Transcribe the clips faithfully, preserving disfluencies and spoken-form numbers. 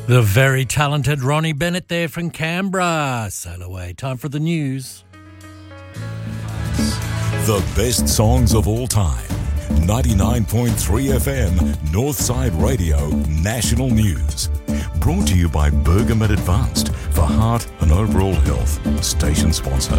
The very talented Ronnie Bennett there from Canberra. Sail away. Time for the news. The best songs of all time. ninety-nine point three F M, Northside Radio, National News. Brought to you by Bergamet Advanced for heart and overall health. Station sponsor.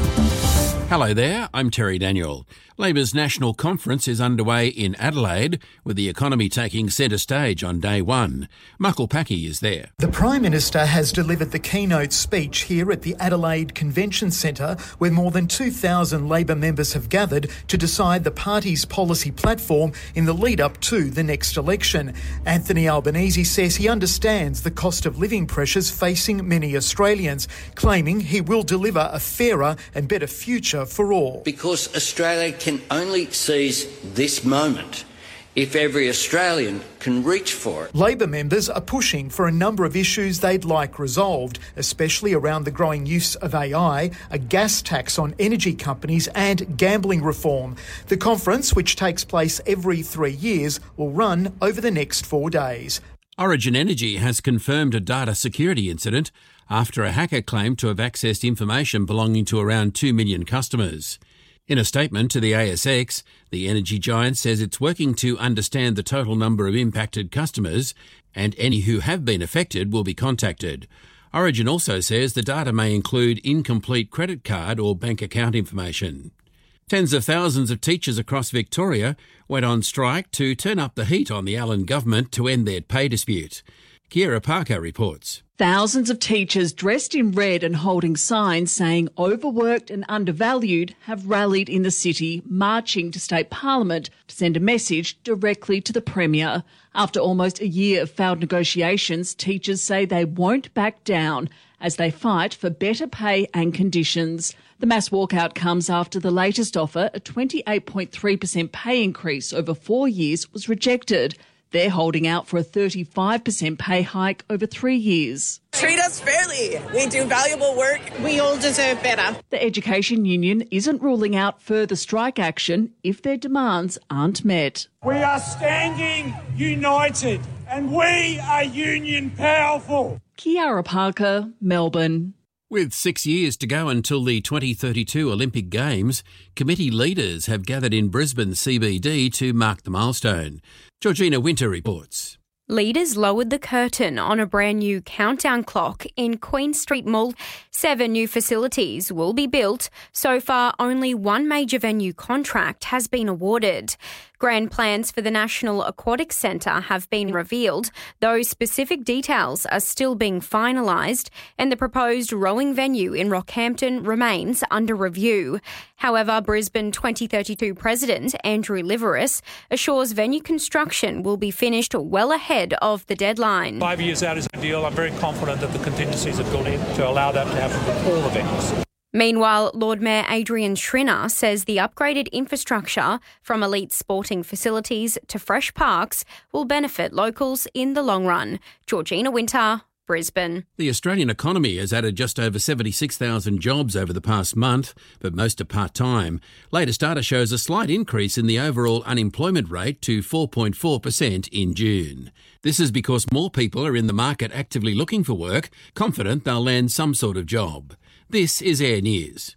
Hello there, I'm Terry Daniel. Labor's national conference is underway in Adelaide, with the economy taking centre stage on day one. Michael Packey is there. The Prime Minister has delivered the keynote speech here at the Adelaide Convention Centre, where more than two thousand Labor members have gathered to decide the party's policy platform in the lead-up to the next election. Anthony Albanese says he understands the cost of living pressures facing many Australians, claiming he will deliver a fairer and better future for all. Because Australia can only seize this moment if every Australian can reach for it. Labor members are pushing for a number of issues they'd like resolved, especially around the growing use of A I, a gas tax on energy companies and gambling reform. The conference, which takes place every three years, will run over the next four days. Origin Energy has confirmed a data security incident after a hacker claimed to have accessed information belonging to around two million customers. In a statement to the A S X, the energy giant says it's working to understand the total number of impacted customers, and any who have been affected will be contacted. Origin also says the data may include incomplete credit card or bank account information. Tens of thousands of teachers across Victoria went on strike to turn up the heat on the Allen government to end their pay dispute. Kiera Parker reports. Thousands of teachers dressed in red and holding signs saying overworked and undervalued have rallied in the city, marching to State Parliament to send a message directly to the Premier. After almost a year of failed negotiations, teachers say they won't back down as they fight for better pay and conditions. The mass walkout comes after the latest offer, a twenty-eight point three percent pay increase over four years, was rejected. They're holding out for a thirty-five percent pay hike over three years. Treat us fairly. We do valuable work. We all deserve better. The Education Union isn't ruling out further strike action if their demands aren't met. We are standing united and we are union powerful. Kiara Parker, Melbourne. With six years to go until the twenty thirty-two Olympic Games, committee leaders have gathered in Brisbane C B D to mark the milestone. Georgina Winter reports. Leaders lowered the curtain on a brand new countdown clock in Queen Street Mall. Seven new facilities will be built. So far, only one major venue contract has been awarded. Grand plans for the National Aquatic Centre have been revealed, though specific details are still being finalised, and the proposed rowing venue in Rockhampton remains under review. However, Brisbane twenty thirty-two President Andrew Liveris assures venue construction will be finished well ahead of the deadline. Five years out is ideal. I'm very confident that the contingencies are built in to allow that to happen with all the venues. Meanwhile, Lord Mayor Adrian Schrinner says the upgraded infrastructure from elite sporting facilities to fresh parks will benefit locals in the long run. Georgina Winter, Brisbane. The Australian economy has added just over seventy-six thousand jobs over the past month, but most are part-time. Latest data shows a slight increase in the overall unemployment rate to four point four percent in June. This is because more people are in the market actively looking for work, confident they'll land some sort of job. This is Air News.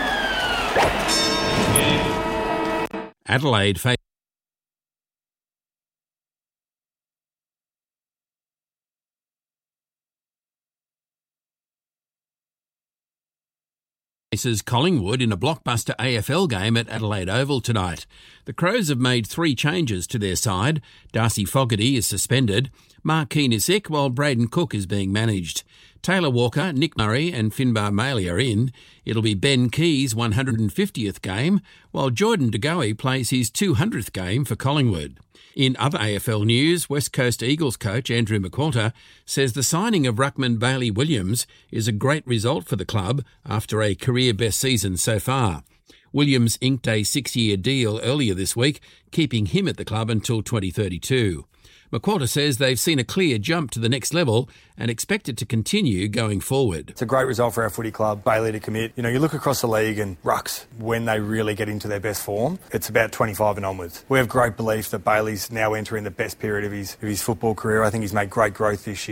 Adelaide faces Collingwood in a blockbuster A F L game at Adelaide Oval tonight. The Crows have made three changes to their side. Darcy Fogarty is suspended. Mark Keane is sick, while Braden Cook is being managed. Taylor Walker, Nick Murray and Finbar Maley are in. It'll be Ben Keys' one hundred fiftieth game, while Jordan De Goey plays his two hundredth game for Collingwood. In other A F L news, West Coast Eagles coach Andrew McQualter says the signing of ruckman Bailey Williams is a great result for the club after a career-best season so far. Williams inked a six-year deal earlier this week, keeping him at the club until twenty thirty-two. McQualter says they've seen a clear jump to the next level and expect it to continue going forward. It's a great result for our footy club, Bailey to commit. You know, you look across the league and rucks, when they really get into their best form, it's about twenty-five and onwards. We have great belief that Bailey's now entering the best period of his, of his football career. I think he's made great growth this year.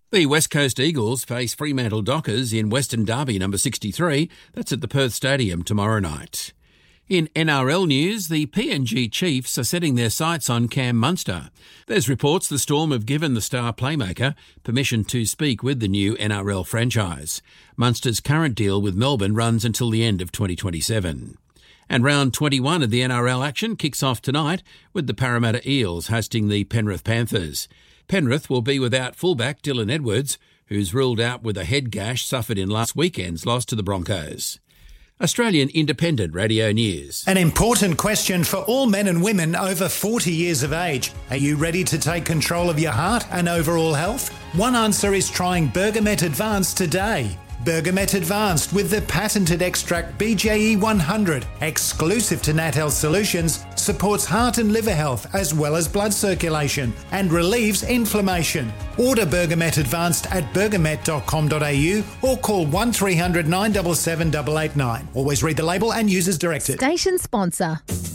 The West Coast Eagles face Fremantle Dockers in Western Derby number sixty-three. That's at the Perth Stadium tomorrow night. In N R L news, the P N G Chiefs are setting their sights on Cam Munster. There's reports the Storm have given the star playmaker permission to speak with the new N R L franchise. Munster's current deal with Melbourne runs until the end of twenty twenty-seven. And round twenty-one of the N R L action kicks off tonight with the Parramatta Eels hosting the Penrith Panthers. Penrith will be without fullback Dylan Edwards, who's ruled out with a head gash suffered in last weekend's loss to the Broncos. Australian Independent Radio News. An important question for all men and women over forty years of age. Are you ready to take control of your heart and overall health? One answer is trying Bergamet Advanced today. Bergamet Advanced with the patented extract B J E one hundred, exclusive to Nat Health Solutions, supports heart and liver health as well as blood circulation and relieves inflammation. Order Bergamet Advanced at bergamet dot com dot a u or call one three hundred nine seven seven eight eight nine. Always read the label and use as directed. Station sponsor.